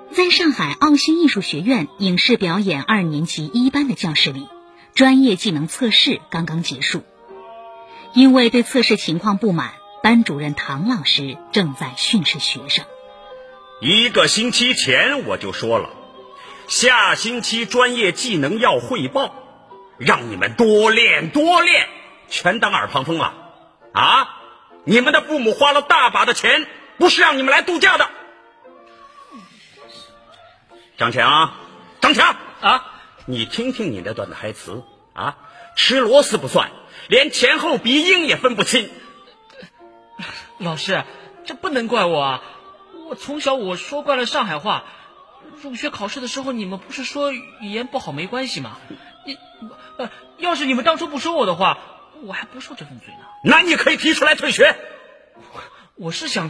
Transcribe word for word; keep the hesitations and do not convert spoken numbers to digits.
在上海奥新艺术学院影视表演二年级一班的教室里，专业技能测试刚刚结束。因为对测试情况不满，班主任唐老师正在训斥学生。 一个星期前我就说了，下星期专业技能要汇报，让你们多练多练，全当耳旁风了啊！你们的父母花了大把的钱，不是让你们来度假的。张强，张强啊，你听听你那段台词啊，吃螺丝不算，连前后鼻音也分不清。 老师，这不能怪我啊，我从小我说惯了上海话，入学考试的时候你们不是说语言不好没关系吗？你呃，要是你们当初不说我的话，我还不受这份罪呢。 那你可以提出来退学。 我是想